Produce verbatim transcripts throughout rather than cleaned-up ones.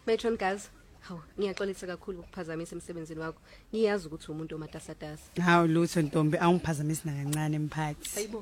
Matron Gazi, hawu ngiyaxolisa kakhulu ukuphazamisa emsebenzini wakho. Ngiyazi ukuthi umuntu omatasatasa. Hawu lutho ntombi awungiphazamisi nakancane mphathi. Hayibo.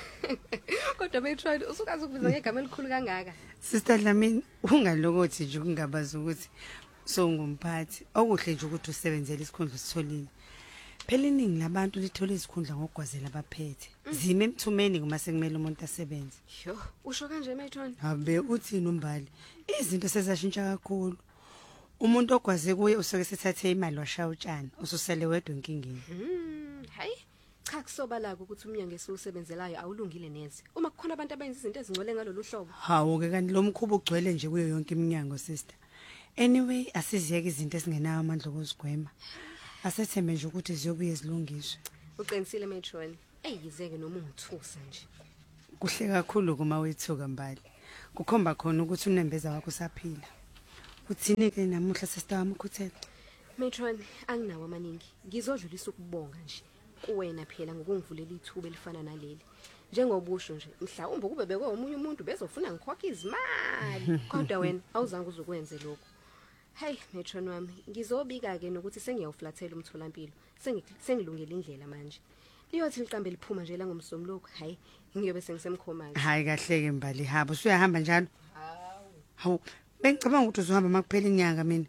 Kodwa Matron usukazi ukubiza ngegama elikhulu kangaka. Sister Dlamini ungalokothi nje ukungabaza ukuthi so ngumphathi. Okuhle nje ukuthi usebenzele isikhundla sitholile. Phela iningi labantu lithola izikhundla ngokugwazela abaphethe. Zime emthumeni kuma sekumele umuntu asebenze. Yo, usho kanje Matron? Habe uthini umbali? Izinto sezashintsha kakhulu. Umuntu ogwaze kuye usoke sethathe imali washaya utshani, ususele wedwa enkingeni. Hmm, hayi. Cha kusobala ukuthi umnyango esiwusebenzelayo awulungile neze. Uma kukhona abantu abenza izinto ezingcwele ngalolu hlobo. Hawo ke kanti lo mkhubo ugcwele nje kuyo yonke iminyango sister. Anyway, asiziyeke izinto esingenayo amandla okuzigwema. Asethembe nje ukuthi ziyobuye zilungiswe. Uqinisile Matron. Eyizeke noma ungithusa nje. Kuhle kakhulu kuma wethuka mbali. Kukhomba khona ukuthi unembeza wakho usaphila. Uthini ke namuhla sister wami ukhuthele? Matron, anginawo amaningi. Ngizodlulisa ukubonga nje kuwena phela ngokungivulela ithuba elifana naleli. Njengobusho nje, mhlawumbe kube bekwe umunye umuntu bezofuna ngikhokha izimali. Kodwa wena awuzange uzokwenze lokho. Hey Matron wami, ngizobika ke nokuthi sengiyawuflathela umtholampilo. Sengilungele indlela manje. Liyothi liqambe liphuma nje la ngomsomloku. Hayi, ngiyobe sengisemkhomazi. Hayi kahle ke mbali haba. Usuyahamba njalo? Hawu. Hawu, bengicabanga ukuthi uzohamba makuphela inyanga mina.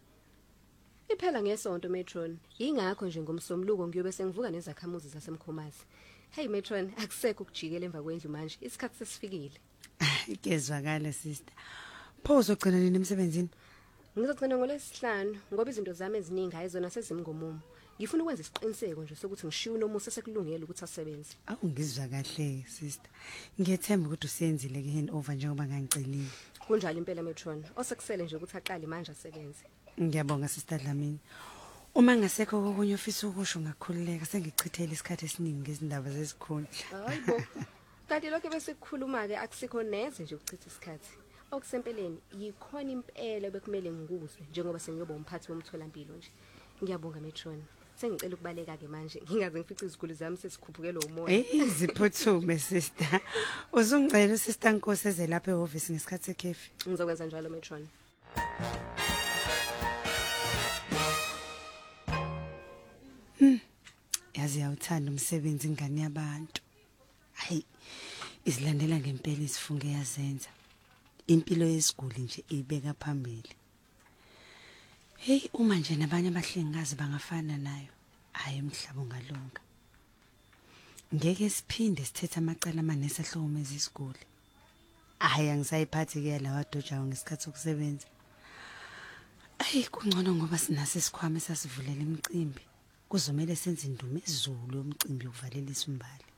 Iphela ngesonto Matron. Ingakho nje ngomsomluko ngiyobe sengivuka nezakhamuzi zasemkhomazi. Hey Matron, akusekho ukujikela emva kwendlu manje. Isikhathi sesifikile. Ikezwakala sister. Pho uzogcina nini emsebenzini? Ngizogcina ngolesihlanu ngoba izinto zami eziningi ayizona sezimngomumo. Ngifuna ukwenza isiqiniseko nje sokuthi ngishiya unomusa sekulungele ukuthi asebenze. Awu ngizwa kahle sister. Ngiyethemba ukuthi usiyenzile ke handover njengoba ngangicelile. Kunjalo impela Matron. Osekusele nje ukuthi aqale manje asebenze. Ngiyabonga sister Dlamini. Uma ngasekho kokunye ofisa ukusho ngakhululeka sengichithela isikhathi esiningi ngezindaba zezikhundla. Hayibo. Kanti lokho bese kukhuluma ke akusikho neze nje ukuchitha isikhathi. Okusempeleni yikhona impela bekumele ngikuzwe njengoba sengiyoba umphathi womtholampilo nje. Ngiyabonga Matron. Sengicela ukubaleka ke manje ngingaze ngifice iziguli zami sesikhuphukela umoya. Eh ziphuthume sister. Uzungicela usister Nkosi eze lapha eoffice ngesikhathi sekhefi. Ngizokwenza njalo Matron. Hmm. Yazi yawuthanda umsebenzi ingane yabantu. Hayi izilandela ngempela isifunge yazenza. Impilo yesiguli nje ibeka phambili. Hey uma nje nabanye abahlengikazi bangafana nayo, hayi emhlaba ungalunga. Ngeke siphinde sithethe amacala amanesi ahlukumeza isiguli. Hayi angisayiphathi ke lawa dojayo ngesikhathi sokusebenza. Ayi kungcono ngoba sinase isikhwama esasivulela imicimbi. Kuzomela senze indumo ezulu yomcimbi ukuvalelisa umbali.